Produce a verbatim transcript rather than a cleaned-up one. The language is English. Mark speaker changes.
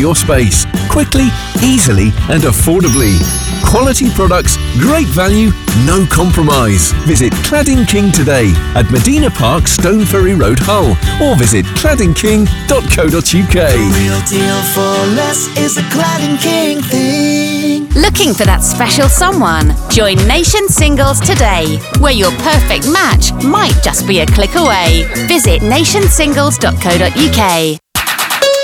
Speaker 1: your space, quickly, easily and affordably. Quality products, great value, no compromise. Visit Cladding King today at Medina Park, Stone Ferry Road, Hull, or visit cladding king dot co dot uk.
Speaker 2: The real deal for less is a Cladding King thing.
Speaker 3: Looking for that special someone? Join Nation Singles today, where your perfect match might just be a click away. Visit nation singles dot co dot uk.